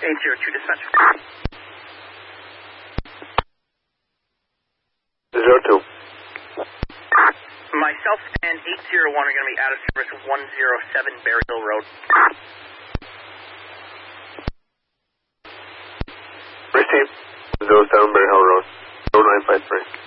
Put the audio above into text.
802 dispatch. 02. Myself and 801 are going to be out of service 107 Bear Hill Road. Received. 07 Bear Hill Road. 0953.